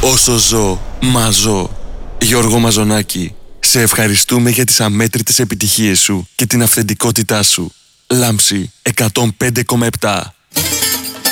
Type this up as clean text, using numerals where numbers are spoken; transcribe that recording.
Όσο ζω, μαζώ. Γιώργο Μαζονάκη, σε ευχαριστούμε για τις αμέτρητες επιτυχίες σου και την αυθεντικότητά σου. Λάμψη 105,7.